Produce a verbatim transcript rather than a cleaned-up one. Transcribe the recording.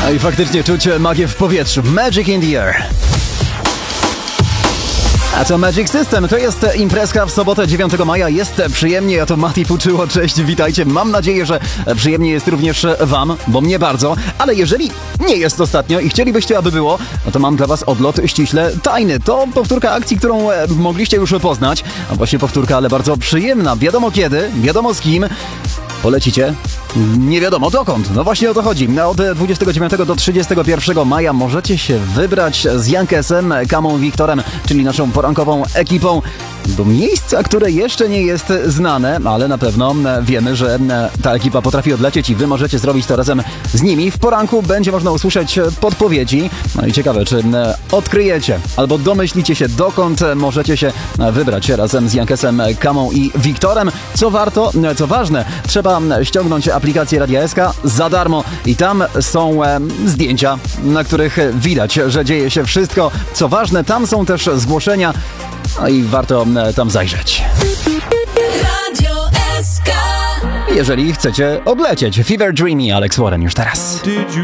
No i faktycznie czuć magię w powietrzu. Magic in the air. A co Magic System? To jest imprezka w sobotę dziewiątego maja. Jest przyjemnie, ja to Mati Fuczyło. Cześć, witajcie. Mam nadzieję, że przyjemnie jest również wam, bo mnie bardzo. Ale jeżeli nie jest ostatnio i chcielibyście, aby było, no to mam dla was odlot ściśle tajny. To powtórka akcji, którą mogliście już poznać. A właśnie powtórka, ale bardzo przyjemna. Wiadomo kiedy, wiadomo z kim. Polecicie? Nie wiadomo dokąd. No właśnie o to chodzi. Od dwudziestego dziewiątego do trzydziestego pierwszego maja możecie się wybrać z Jankesem, Kamą, Wiktorem, czyli naszą porankową ekipą, do miejsca, które jeszcze nie jest znane, ale na pewno wiemy, że ta ekipa potrafi odlecieć i wy możecie zrobić to razem z nimi. W poranku będzie można usłyszeć podpowiedzi. No i ciekawe, czy odkryjecie albo domyślicie się, dokąd możecie się wybrać razem z Jankesem, Kamą i Wiktorem. Co warto, co ważne, trzeba ściągnąć aplikację Radia S K za darmo i tam są zdjęcia, na których widać, że dzieje się wszystko. Co ważne, tam są też zgłoszenia. No i warto tam zajrzeć. Radio S K. Jeżeli chcecie odlecieć. Fever Dreamy, Alex Warren już teraz.